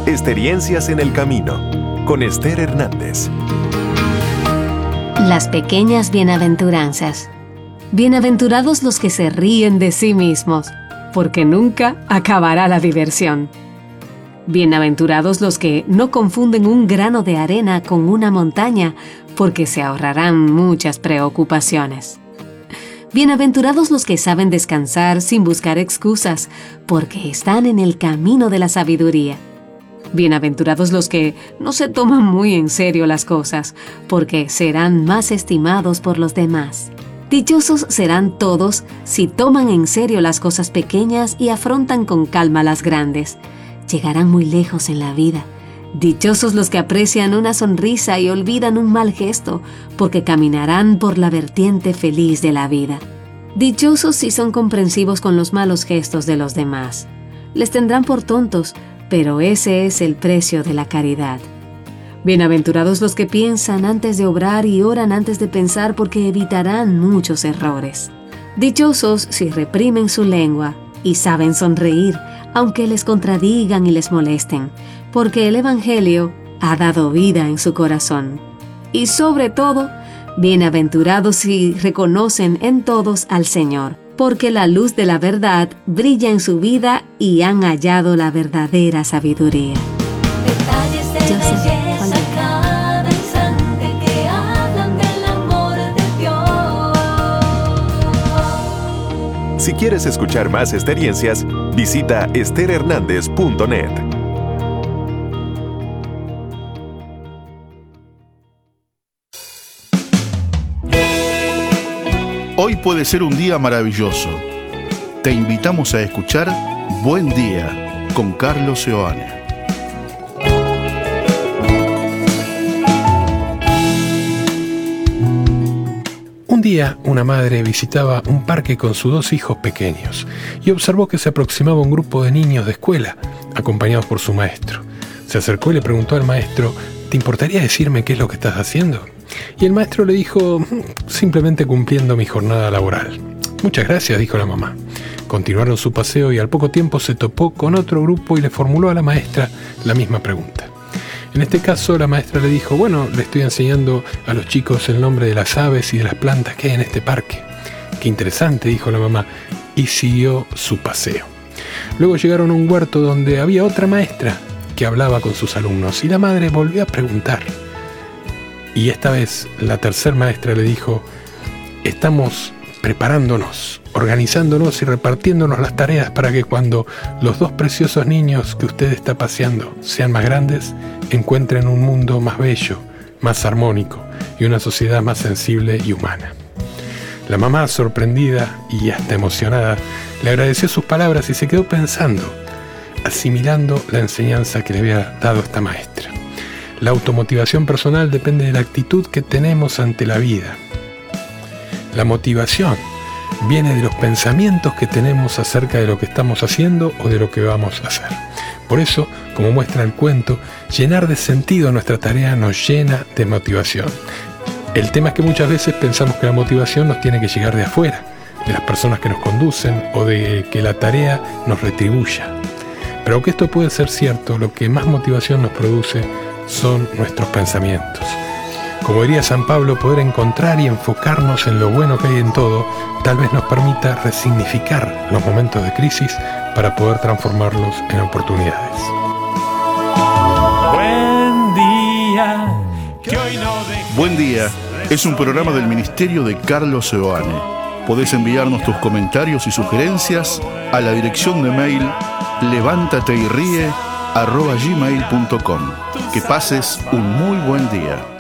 Experiencias en el Camino, con Esther Hernández. Las pequeñas bienaventuranzas. Bienaventurados los que se ríen de sí mismos, porque nunca acabará la diversión. Bienaventurados los que no confunden un grano de arena con una montaña, porque se ahorrarán muchas preocupaciones. Bienaventurados los que saben descansar sin buscar excusas, porque están en el camino de la sabiduría. Bienaventurados los que no se toman muy en serio las cosas, porque serán más estimados por los demás. Dichosos serán todos si toman en serio las cosas pequeñas y afrontan con calma las grandes. Llegarán muy lejos en la vida. Dichosos los que aprecian una sonrisa y olvidan un mal gesto, porque caminarán por la vertiente feliz de la vida. Dichosos si son comprensivos con los malos gestos de los demás. Les tendrán por tontos, pero ese es el precio de la caridad. Bienaventurados los que piensan antes de obrar y oran antes de pensar, porque evitarán muchos errores. Dichosos si reprimen su lengua y saben sonreír, aunque les contradigan y les molesten, porque el Evangelio ha dado vida en su corazón. Y sobre todo, bienaventurados si reconocen en todos al Señor, porque la luz de la verdad brilla en su vida y han hallado la verdadera sabiduría. Detalles de belleza cada instante que hablan del amor de Dios. Si quieres escuchar más experiencias, visita estherhernandez.net. Hoy puede ser un día maravilloso. Te invitamos a escuchar Buen Día con Carlos Seoane. Un día, una madre visitaba un parque con sus 2 hijos pequeños y observó que se aproximaba un grupo de niños de escuela, acompañados por su maestro. Se acercó y le preguntó al maestro: ¿te importaría decirme qué es lo que estás haciendo? Y el maestro le dijo: simplemente cumpliendo mi jornada laboral. Muchas gracias, dijo la mamá. Continuaron su paseo y al poco tiempo se topó con otro grupo y le formuló a la maestra la misma pregunta. En este caso, la maestra le dijo: bueno, le estoy enseñando a los chicos el nombre de las aves y de las plantas que hay en este parque. Qué interesante, dijo la mamá, y siguió su paseo. Luego llegaron a un huerto donde había otra maestra que hablaba con sus alumnos y la madre volvió a preguntar. Y esta vez la tercer maestra le dijo: estamos preparándonos, organizándonos y repartiéndonos las tareas para que cuando los 2 preciosos niños que usted está paseando sean más grandes, encuentren un mundo más bello, más armónico y una sociedad más sensible y humana. La mamá, sorprendida y hasta emocionada, le agradeció sus palabras y se quedó pensando, asimilando la enseñanza que le había dado esta maestra. La automotivación personal depende de la actitud que tenemos ante la vida. La motivación viene de los pensamientos que tenemos acerca de lo que estamos haciendo o de lo que vamos a hacer. Por eso, como muestra el cuento, llenar de sentido nuestra tarea nos llena de motivación. El tema es que muchas veces pensamos que la motivación nos tiene que llegar de afuera, de las personas que nos conducen o de que la tarea nos retribuya. Pero aunque esto puede ser cierto, lo que más motivación nos produce son nuestros pensamientos. Como diría San Pablo, poder encontrar y enfocarnos en lo bueno que hay en todo tal vez nos permita resignificar los momentos de crisis para poder transformarlos en oportunidades. Buen día, que hoy no dejes. Buen Día es un programa del Ministerio de Carlos Seoane. Podés enviarnos tus comentarios y sugerencias a la dirección de mail levántateyrie@gmail.com. Que pases un muy buen día.